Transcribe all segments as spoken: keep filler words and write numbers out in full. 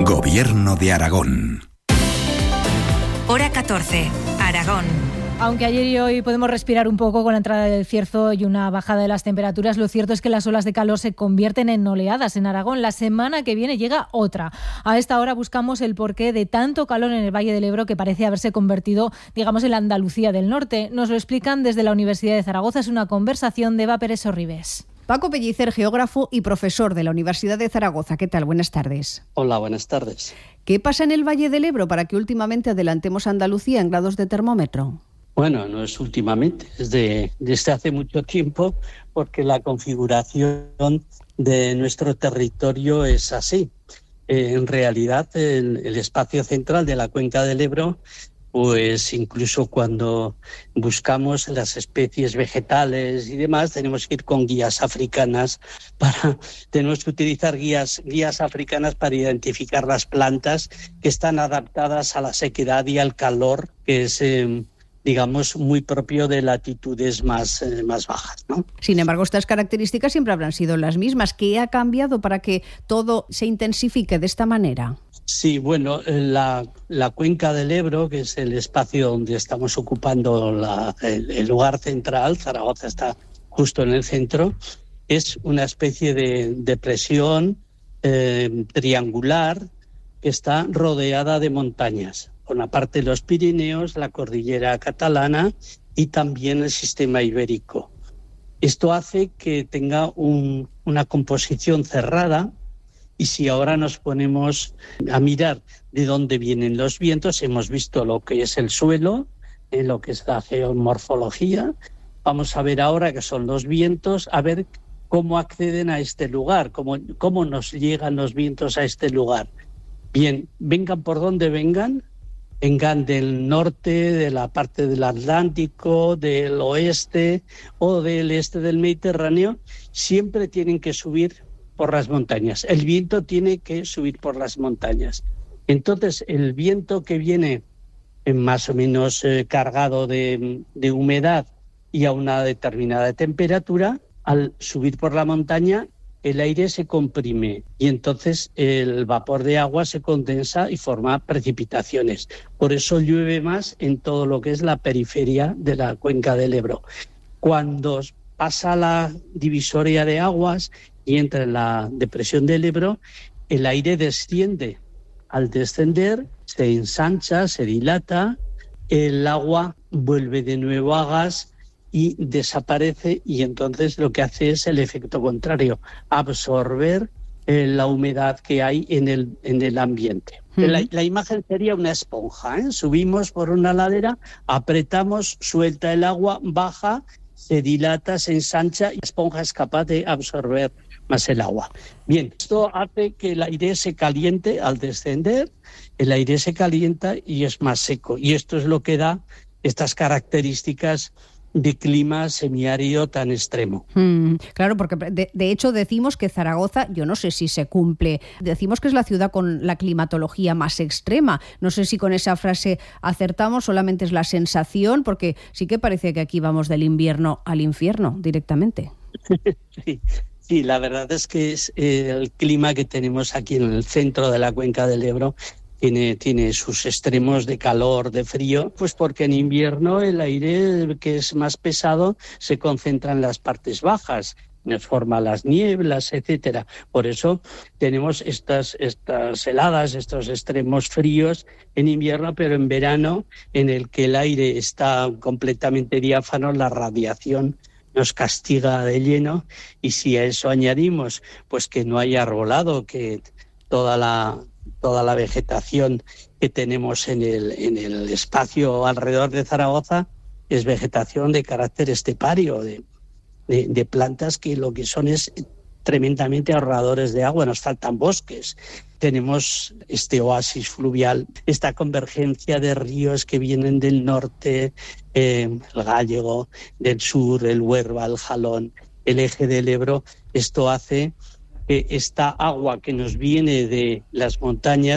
Gobierno de Aragón. Hora catorce, Aragón. Aunque ayer y hoy podemos respirar un poco con la entrada del cierzo y una bajada de las temperaturas, lo cierto es que las olas de calor se convierten en oleadas en Aragón. La semana que viene llega otra. A esta hora buscamos el porqué de tanto calor en el Valle del Ebro que parece haberse convertido, digamos, en la Andalucía del Norte. Nos lo explican desde la Universidad de Zaragoza. Es una conversación de Eva Pérez Sorribes. Paco Pellicer, geógrafo y profesor de la Universidad de Zaragoza. ¿Qué tal? Buenas tardes. Hola, buenas tardes. ¿Qué pasa en el Valle del Ebro para que últimamente adelantemos a Andalucía en grados de termómetro? Bueno, no es últimamente, es de, desde hace mucho tiempo, porque la configuración de nuestro territorio es así. Eh, en realidad, el, el espacio central de la cuenca del Ebro, pues incluso cuando buscamos las especies vegetales y demás, tenemos que ir con guías africanas para, tenemos que utilizar guías, guías africanas para identificar las plantas que están adaptadas a la sequedad y al calor, que es eh, digamos, muy propio de latitudes más, eh, más bajas, ¿no? Sin embargo, estas características siempre habrán sido las mismas. ¿Qué ha cambiado para que todo se intensifique de esta manera? Sí, bueno, la, la cuenca del Ebro, que es el espacio donde estamos ocupando la, el, el lugar central, Zaragoza está justo en el centro, es una especie de depresión eh, triangular que está rodeada de montañas. Con aparte de los Pirineos, la cordillera catalana y también el sistema ibérico. Esto hace que tenga un, una composición cerrada, y si ahora nos ponemos a mirar de dónde vienen los vientos, hemos visto lo que es el suelo, en lo que es la geomorfología. Vamos a ver ahora qué son los vientos, a ver cómo acceden a este lugar, cómo, cómo nos llegan los vientos a este lugar. Bien, vengan por donde vengan, vengan del norte, de la parte del Atlántico, del oeste o del este del Mediterráneo, siempre tienen que subir por las montañas. El viento tiene que subir por las montañas. Entonces, el viento que viene más o menos eh, cargado de, de humedad y a una determinada temperatura, al subir por la montaña, el aire se comprime y entonces el vapor de agua se condensa y forma precipitaciones. Por eso llueve más en todo lo que es la periferia de la cuenca del Ebro. Cuando pasa la divisoria de aguas y entra en la depresión del Ebro, el aire desciende. Al descender se ensancha, se dilata, el agua vuelve de nuevo a gas y desaparece, y entonces lo que hace es el efecto contrario, absorber eh, la humedad que hay en el, en el ambiente. Uh-huh. La, la imagen sería una esponja, ¿eh? Subimos por una ladera, apretamos, suelta el agua, baja, se dilata, se ensancha y la esponja es capaz de absorber más el agua. Bien, esto hace que el aire se caliente al descender, el aire se calienta y es más seco, y esto es lo que da estas características de clima semiárido tan extremo. Mm, claro, porque de, de hecho decimos que Zaragoza, yo no sé si se cumple, decimos que es la ciudad con la climatología más extrema. No sé si con esa frase acertamos, solamente es la sensación, porque sí que parece que aquí vamos del invierno al infierno directamente. Sí, sí, la verdad es que es eh, el clima que tenemos aquí en el centro de la cuenca del Ebro. Tiene, tiene sus extremos de calor, de frío, pues porque en invierno el aire que es más pesado se concentra en las partes bajas, nos forma las nieblas, etcétera. Por eso tenemos estas, estas heladas, estos extremos fríos en invierno, pero en verano, en el que el aire está completamente diáfano, la radiación nos castiga de lleno, y si a eso añadimos pues que no hay arbolado, que toda la toda la vegetación que tenemos en el, en el espacio alrededor de Zaragoza es vegetación de carácter estepario, de, de, de plantas que lo que son es tremendamente ahorradores de agua. Nos faltan bosques. Tenemos este oasis fluvial, esta convergencia de ríos que vienen del norte, eh, el Gállego, del sur, el Huerva, el Jalón, el eje del Ebro. Esto hace que esta agua que nos viene de las montañas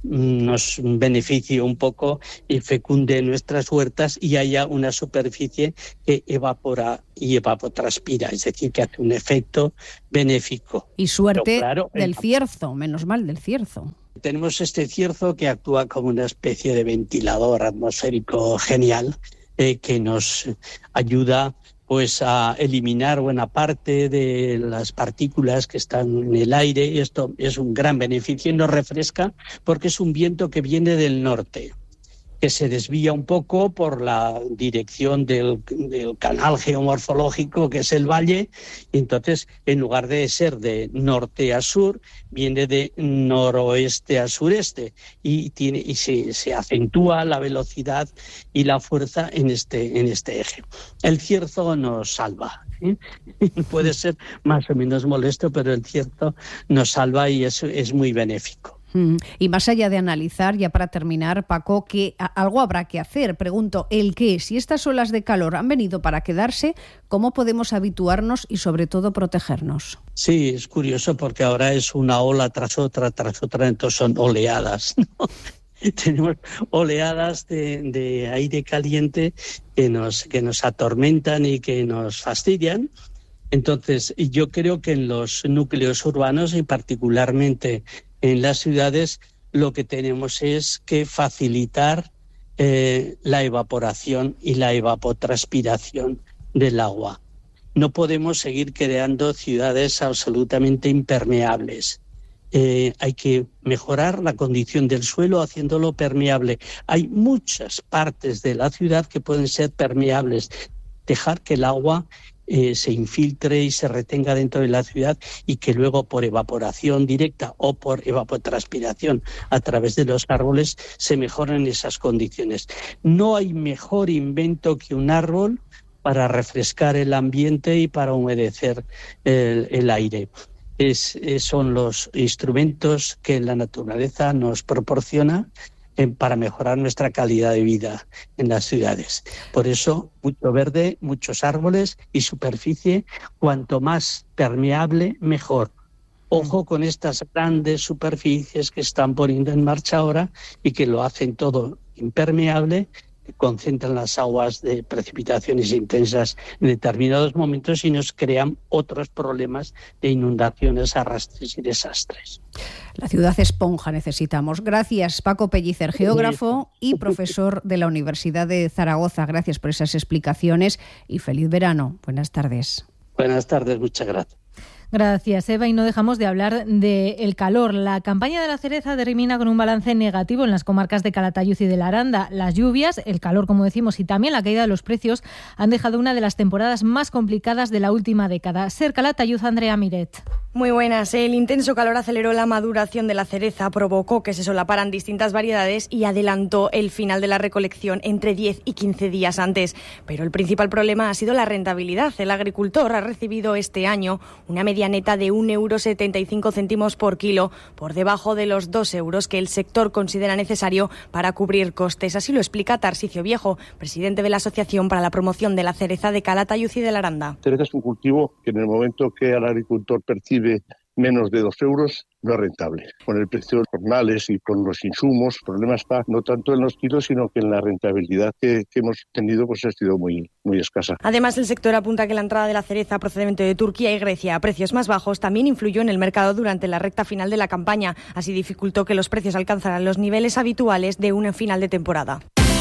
nos beneficie un poco y fecunde nuestras huertas y haya una superficie que evapora y evapotranspira, es decir, que hace un efecto benéfico. Y suerte claro, del cierzo, menos mal del cierzo. Tenemos este cierzo que actúa como una especie de ventilador atmosférico genial eh, que nos ayuda pues a eliminar buena parte de las partículas que están en el aire, y esto es un gran beneficio y nos refresca porque es un viento que viene del norte, que se desvía un poco por la dirección del, del canal geomorfológico que es el valle, y entonces en lugar de ser de norte a sur, viene de noroeste a sureste y, tiene, y se, se acentúa la velocidad y la fuerza en este, en este eje. El cierzo nos salva. ¿eh? Puede ser más o menos molesto, pero el cierzo nos salva y es, es muy benéfico. Y más allá de analizar, ya para terminar, Paco, que algo habrá que hacer. Pregunto, ¿el qué? Si estas olas de calor han venido para quedarse, ¿cómo podemos habituarnos y sobre todo protegernos? Sí, es curioso porque ahora es una ola tras otra, tras otra, entonces son oleadas, ¿no? Tenemos oleadas de, de aire caliente que nos, que nos atormentan y que nos fastidian. Entonces, yo creo que en los núcleos urbanos y particularmente en las ciudades lo que tenemos es que facilitar eh, la evaporación y la evapotranspiración del agua. No podemos seguir creando ciudades absolutamente impermeables. Eh, hay que mejorar la condición del suelo haciéndolo permeable. Hay muchas partes de la ciudad que pueden ser permeables. Dejar que el agua Eh, se infiltre y se retenga dentro de la ciudad y que luego por evaporación directa o por evapotranspiración a través de los árboles se mejoren esas condiciones. No hay mejor invento que un árbol para refrescar el ambiente y para humedecer el, el aire. Es, es, son los instrumentos que la naturaleza nos proporciona para mejorar nuestra calidad de vida en las ciudades. Por eso, mucho verde, muchos árboles y superficie, cuanto más permeable, mejor. Ojo con estas grandes superficies que están poniendo en marcha ahora y que lo hacen todo impermeable, que concentran las aguas de precipitaciones intensas en determinados momentos y nos crean otros problemas de inundaciones, arrastres y desastres. La ciudad esponja necesitamos. Gracias, Paco Pellicer, geógrafo y profesor de la Universidad de Zaragoza. Gracias por esas explicaciones y feliz verano. Buenas tardes. Buenas tardes, muchas gracias. Gracias, Eva. Y no dejamos de hablar del calor. La campaña de la cereza termina con un balance negativo en las comarcas de Calatayud y de la Aranda. Las lluvias, el calor, como decimos, y también la caída de los precios han dejado una de las temporadas más complicadas de la última década. Ser Calatayud, Andrea Miret. Muy buenas. El intenso calor aceleró la maduración de la cereza, provocó que se solaparan distintas variedades y adelantó el final de la recolección entre diez y quince días antes. Pero el principal problema ha sido la rentabilidad. El agricultor ha recibido este año una media neta de un euro setenta y cinco céntimos por kilo, por debajo de los dos euros que el sector considera necesario para cubrir costes. Así lo explica Tarsicio Viejo, presidente de la Asociación para la Promoción de la Cereza de Calatayud y de la Aranda. Cereza es un cultivo que en el momento que el agricultor percibe menos de dos euros no es rentable. Con el precio de los jornales y con los insumos, el problema está no tanto en los kilos, sino que en la rentabilidad que, que hemos tenido pues ha sido muy, muy escasa. Además, el sector apunta que la entrada de la cereza procedente de Turquía y Grecia a precios más bajos también influyó en el mercado durante la recta final de la campaña. Así dificultó que los precios alcanzaran los niveles habituales de una final de temporada.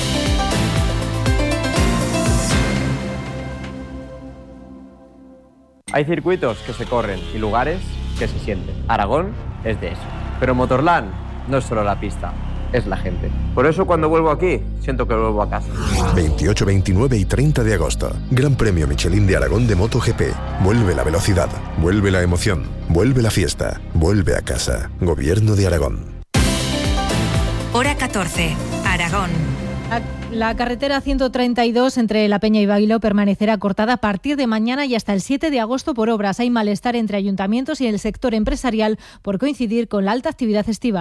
Hay circuitos que se corren y lugares que se sienten. Aragón es de eso. Pero Motorland no es solo la pista, es la gente. Por eso cuando vuelvo aquí, siento que vuelvo a casa. veintiocho, veintinueve y treinta de agosto. Gran Premio Michelin de Aragón de MotoGP. Vuelve la velocidad, vuelve la emoción, vuelve la fiesta, vuelve a casa. Gobierno de Aragón. Hora catorce, Aragón. La carretera ciento treinta y dos entre La Peña y Bailo permanecerá cortada a partir de mañana y hasta el siete de agosto por obras. Hay malestar entre ayuntamientos y el sector empresarial por coincidir con la alta actividad estival.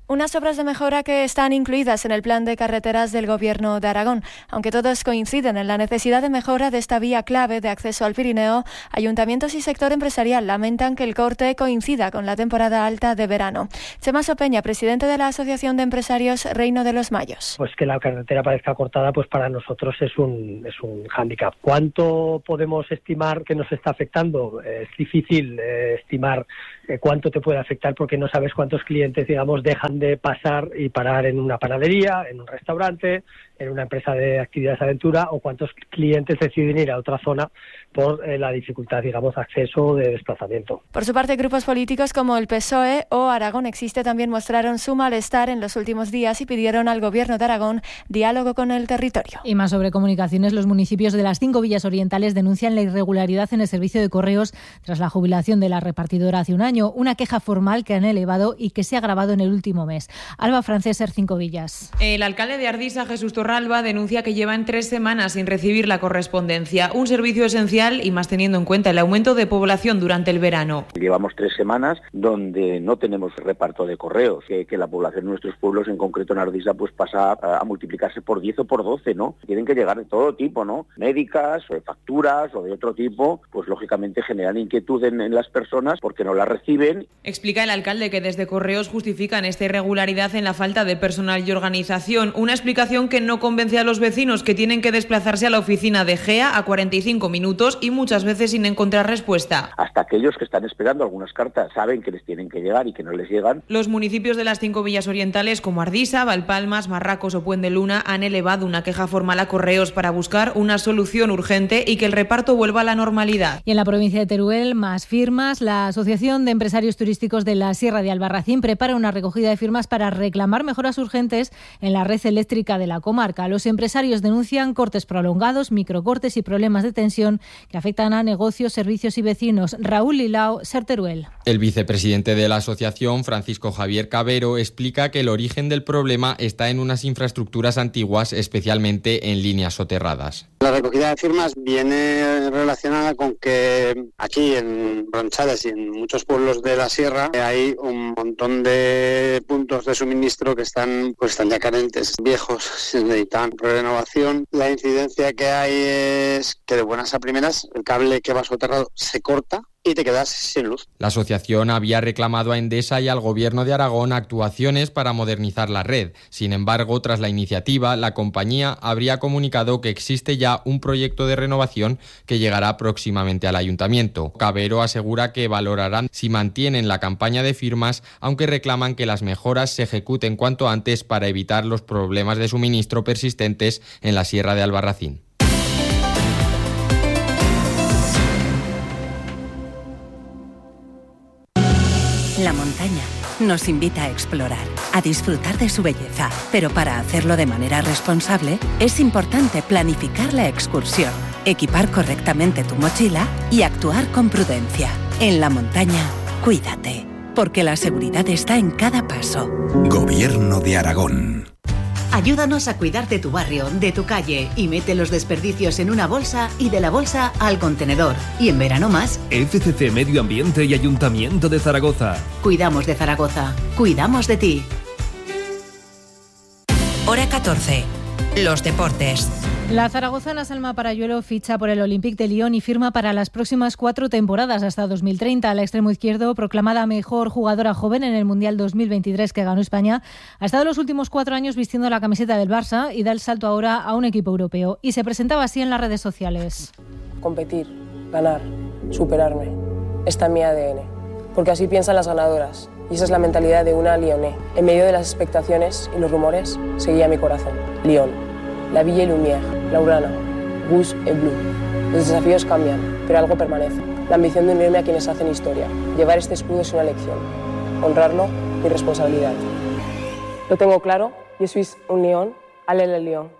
Unas obras de mejora que están incluidas en el plan de carreteras del Gobierno de Aragón. Aunque todos coinciden en la necesidad de mejora de esta vía clave de acceso al Pirineo, ayuntamientos y sector empresarial lamentan que el corte coincida con la temporada alta de verano. Chema Sopeña, presidente de la Asociación de Empresarios Reino de los Mayos. Pues que la carretera parezca cortada, pues para nosotros es un es un hándicap. ¿Cuánto podemos estimar que nos está afectando? Eh, es difícil eh, estimar eh, cuánto te puede afectar porque no sabes cuántos clientes, digamos, dejan de pasar y parar en una panadería, en un restaurante, en una empresa de actividades de aventura, o cuántos clientes deciden ir a otra zona por eh, la dificultad, digamos, de acceso o de desplazamiento. Por su parte, grupos políticos como el P S O E o Aragón Existe también mostraron su malestar en los últimos días y pidieron al Gobierno de Aragón diálogo con el territorio. Y más sobre comunicaciones, los municipios de las cinco villas orientales denuncian la irregularidad en el servicio de correos tras la jubilación de la repartidora hace un año, una queja formal que han elevado y que se ha agravado en el último mes. Alba Franceser, Cinco Villas. El alcalde de Ardisa, Jesús Torralba, denuncia que llevan tres semanas sin recibir la correspondencia, un servicio esencial y más teniendo en cuenta el aumento de población durante el verano. Llevamos tres semanas donde no tenemos reparto de correos, que, que la población de nuestros pueblos, en concreto en Ardisa, pues pasa a, a multiplicarse por diez o por doce, ¿no? Tienen que llegar de todo tipo, ¿no? Médicas, o de facturas o de otro tipo, pues lógicamente generan inquietud en, en las personas porque no las reciben. Explica el alcalde que desde Correos justifican esta irregularidad en la falta de personal y organización, una explicación que no convence a los vecinos, que tienen que desplazarse a la oficina de Gea a cuarenta y cinco minutos y muchas veces sin encontrar respuesta. Hasta aquellos que están esperando algunas cartas saben que les tienen que llegar y que no les llegan. Los municipios de las cinco villas orientales como Ardisa, Valpalmas, Marracos o Puente de Luna han elevado una queja formal a Correos para buscar una solución urgente y que el reparto vuelva a la normalidad. Y en la provincia de Teruel, más firmas. La Asociación de Empresarios Turísticos de la Sierra de Albarracín prepara una recogida de firmas para reclamar mejoras urgentes en la red eléctrica de la comarca. Los empresarios denuncian cortes prolongados, microcortes y problemas de tensión que afectan a negocios, servicios y vecinos. Raúl Lilao, Ser Teruel. El vicepresidente de la asociación, Francisco Javier Cabero, explica que el origen del problema está en unas infraestructuras antiguas, especialmente en líneas soterradas. La recogida de firmas viene relacionada con que aquí en Bronchales y en muchos pueblos de la sierra hay un montón de puntos de suministro que están pues están ya carentes, viejos, se necesitan renovación. La incidencia que hay es que de buenas a primeras el cable que va soterrado se corta y te quedas sin luz. La asociación había reclamado a Endesa y al Gobierno de Aragón actuaciones para modernizar la red. Sin embargo, tras la iniciativa, la compañía habría comunicado que existe ya un proyecto de renovación que llegará próximamente al ayuntamiento. Cabero asegura que valorarán si mantienen la campaña de firmas, aunque reclaman que las mejoras se ejecuten cuanto antes para evitar los problemas de suministro persistentes en la Sierra de Albarracín. La montaña nos invita a explorar, a disfrutar de su belleza, pero para hacerlo de manera responsable es importante planificar la excursión, equipar correctamente tu mochila y actuar con prudencia. En la montaña, cuídate, porque la seguridad está en cada paso. Gobierno de Aragón. Ayúdanos a cuidar de tu barrio, de tu calle y mete los desperdicios en una bolsa y de la bolsa al contenedor. Y en verano más. F C C Medio Ambiente y Ayuntamiento de Zaragoza. Cuidamos de Zaragoza. Cuidamos de ti. Hora catorce. Los deportes. La zaragozana Salma Parayuelo ficha por el Olympique de Lyon y firma para las próximas cuatro temporadas hasta dos mil treinta. La extremo izquierdo, proclamada mejor jugadora joven en el Mundial dos mil veintitrés que ganó España, ha estado los últimos cuatro años vistiendo la camiseta del Barça y da el salto ahora a un equipo europeo. Y se presentaba así en las redes sociales. Competir, ganar, superarme. Está en mi A D N. Porque así piensan las ganadoras. Y esa es la mentalidad de una lyonnais. En medio de las expectaciones y los rumores, seguía mi corazón. Lyon, la Ville et Lumière, Laurana, Rouge et Bleu. Los desafíos cambian, pero algo permanece. La ambición de unirme a quienes hacen historia. Llevar este escudo es una lección. Honrarlo, mi responsabilidad. Lo tengo claro, yo soy un Lyon, allez le Lyon.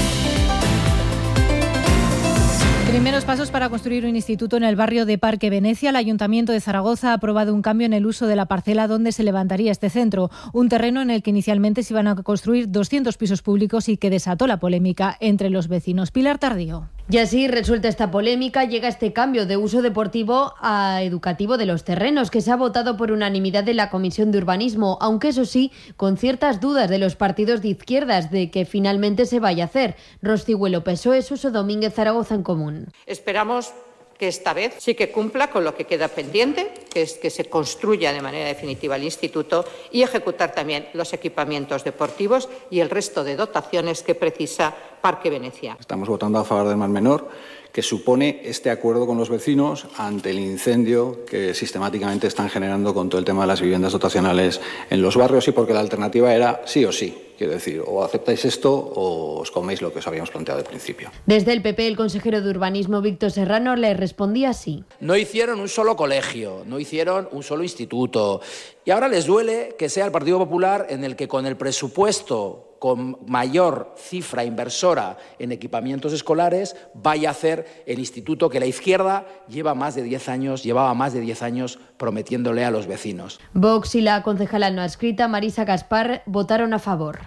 Primeros pasos para construir un instituto en el barrio de Parque Venecia. El Ayuntamiento de Zaragoza ha aprobado un cambio en el uso de la parcela donde se levantaría este centro, un terreno en el que inicialmente se iban a construir doscientos pisos públicos y que desató la polémica entre los vecinos. Pilar Tardío. Y así, resuelta esta polémica, llega este cambio de uso deportivo a educativo de los terrenos, que se ha votado por unanimidad en la Comisión de Urbanismo, aunque eso sí, con ciertas dudas de los partidos de izquierdas de que finalmente se vaya a hacer. Roscigüelo, P S O E, Suso Domínguez, Zaragoza en Común. Esperamos que esta vez sí que cumpla con lo que queda pendiente, que es que se construya de manera definitiva el instituto y ejecutar también los equipamientos deportivos y el resto de dotaciones que precisa Parque Venecia. Estamos votando a favor del Mar Menor, que supone este acuerdo con los vecinos ante el incendio que sistemáticamente están generando con todo el tema de las viviendas dotacionales en los barrios, y porque la alternativa era sí o sí. Quiero decir, o aceptáis esto o os coméis lo que os habíamos planteado al principio. Desde el P P, el consejero de Urbanismo, Víctor Serrano, le respondía así. No hicieron un solo colegio, no hicieron un solo instituto. Y ahora les duele que sea el Partido Popular en el que, con el presupuesto con mayor cifra inversora en equipamientos escolares, vaya a hacer el instituto que la izquierda lleva más de diez años, llevaba más de diez años prometiéndole a los vecinos. Vox y la concejala no adscrita, Marisa Gaspar, votaron a favor.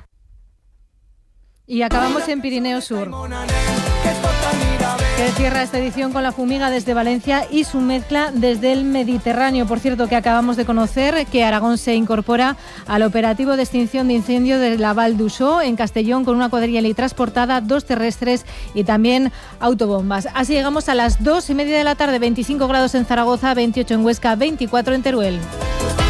Y acabamos en Pirineo Sur, que cierra esta edición con la fumiga desde Valencia y su mezcla desde el Mediterráneo. Por cierto, que acabamos de conocer que Aragón se incorpora al operativo de extinción de incendio de la Val d'Uixó en Castellón, con una cuadrilla transportada, dos terrestres y también autobombas. Así llegamos a las dos y media de la tarde, veinticinco grados en Zaragoza, veintiocho en Huesca, veinticuatro en Teruel.